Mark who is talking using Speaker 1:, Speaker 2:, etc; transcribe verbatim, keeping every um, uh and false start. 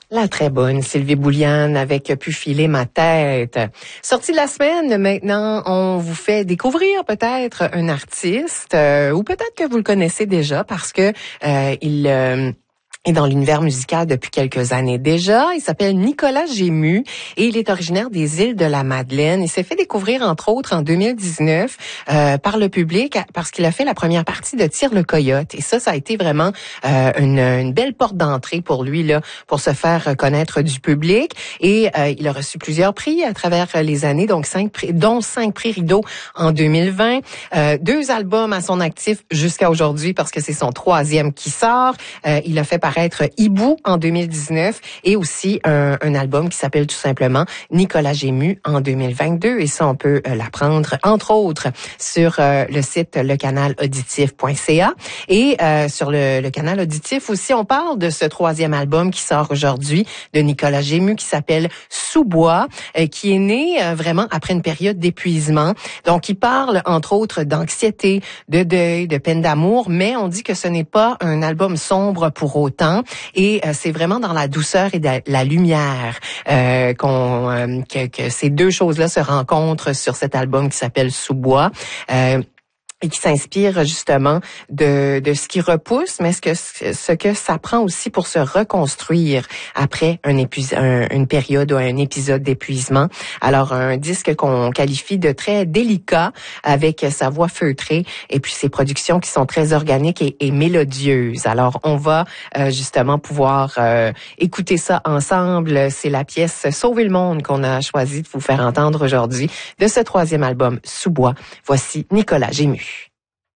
Speaker 1: La très bonne Sylvie Bouliane avec Pu filer ma tête. Sortie de la semaine, maintenant, on vous fait découvrir peut-être un artiste euh, ou peut-être que vous le connaissez déjà parce que euh, il... Euh, est dans l'univers musical depuis quelques années déjà. Il s'appelle Nicolas Gému et il est originaire des îles de la Madeleine. Il s'est fait découvrir, entre autres, en deux mille dix-neuf euh, par le public parce qu'il a fait la première partie de Tire le Coyote. Et ça, ça a été vraiment euh, une, une belle porte d'entrée pour lui là, pour se faire connaître du public. Et euh, il a reçu plusieurs prix à travers les années, donc cinq prix, dont cinq prix Rideau en deux mille vingt. Euh, deux albums à son actif jusqu'à aujourd'hui parce que c'est son troisième qui sort. Euh, il a fait paraître Hibou en deux mille dix-neuf et aussi un, un album qui s'appelle tout simplement Nicolas Gému en deux mille vingt-deux. Et ça, on peut euh, l'apprendre, entre autres, sur euh, le site le canal auditif point c a. Et euh, sur le, le canal auditif aussi, on parle de ce troisième album qui sort aujourd'hui de Nicolas Gému qui s'appelle Sous-bois, euh, qui est né euh, vraiment après une période d'épuisement. Donc, il parle, entre autres, d'anxiété, de deuil, de peine d'amour, mais on dit que ce n'est pas un album sombre pour autant. Et euh, c'est vraiment dans la douceur et de la lumière euh, qu'on euh, que, que ces deux choses-là se rencontrent sur cet album qui s'appelle Sous-bois. Euh, et qui s'inspire justement de de ce qui repousse, mais ce que ce que ça prend aussi pour se reconstruire après un épuis, un, une période ou un épisode d'épuisement. Alors un disque qu'on qualifie de très délicat avec sa voix feutrée et puis ses productions qui sont très organiques et, et mélodieuses. Alors on va euh, justement pouvoir euh, écouter ça ensemble. C'est la pièce Sauver le monde qu'on a choisi de vous faire entendre aujourd'hui de ce troisième album Sous-bois. Voici Nicolas Gému.